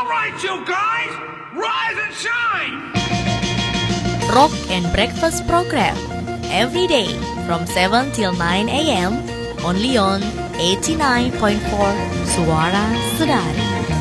right, you guys, rise and shine. Rock and Breakfast program every day from 7 till 9 a.m. only on 89.4 Suara Sedari.